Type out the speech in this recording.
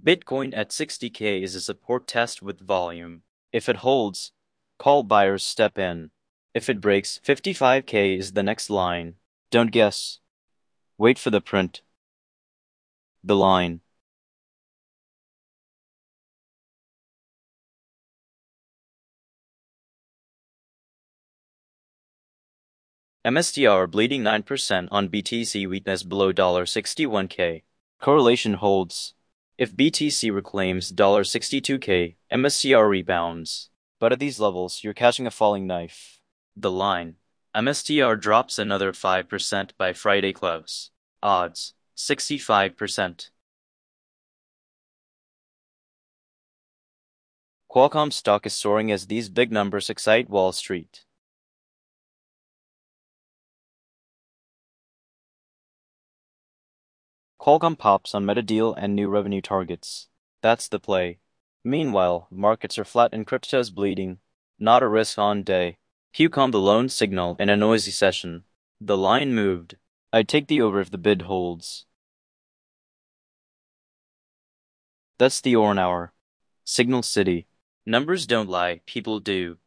Bitcoin at 60K is a support test with volume. If it holds, call buyers step in. If it breaks, 55K is the next line. Don't guess. Wait for the print. The line. MSTR bleeding 9% on BTC weakness below $61K. Correlation holds. If BTC reclaims $62K, MSTR rebounds. But at these levels, you're catching a falling knife. The line. MSTR drops another 5% by Friday close. Odds, 65%. Qualcomm stock is soaring as these big numbers excite Wall Street. Qualcomm pops on meta deal and new revenue targets. That's the play. Meanwhile, markets are flat and crypto's bleeding. Not a risk-on day. QCOM the lone signal in a noisy session. The line moved. I'd take the over if the bid holds. That's the Orn hour. Signal City. Numbers don't lie, people do.